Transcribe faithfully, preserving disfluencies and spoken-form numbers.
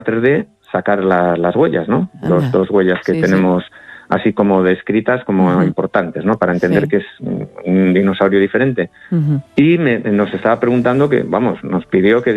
tres D sacar la, las huellas, ¿no? Anda. Los dos huellas que Sí, tenemos así como descritas como Ujú. importantes, ¿no? Para entender Sí. que es un dinosaurio diferente. Ujú. Y me, nos estaba preguntando que, vamos, nos pidió que